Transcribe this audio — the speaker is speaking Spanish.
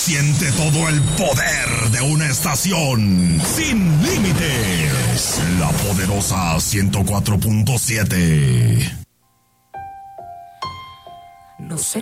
Siente todo el poder de una estación sin límites. La poderosa 104.7. No sé